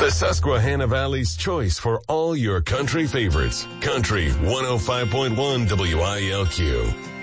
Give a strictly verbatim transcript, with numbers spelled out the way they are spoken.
The Susquehanna Valley's choice for all your country favorites. Country one oh five point one W I L Q.